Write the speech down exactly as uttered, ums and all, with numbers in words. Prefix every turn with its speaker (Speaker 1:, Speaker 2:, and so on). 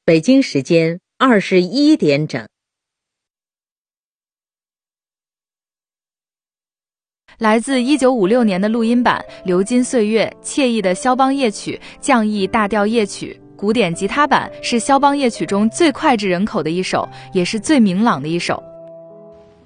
Speaker 1: 北京时间二十一点整。
Speaker 2: 来自一九五六年的录音版，流金岁月，惬意的肖邦夜曲，降 E 大调夜曲，古典吉他版是肖邦夜曲中最脍炙人口的一首，也是最明朗的一首。